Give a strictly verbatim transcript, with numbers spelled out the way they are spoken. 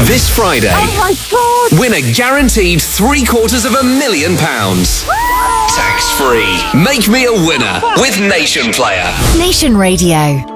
This Friday, Oh my God! win a guaranteed three quarters of a million pounds. Tax free. Make me a winner with Nation Player. Nation Radio.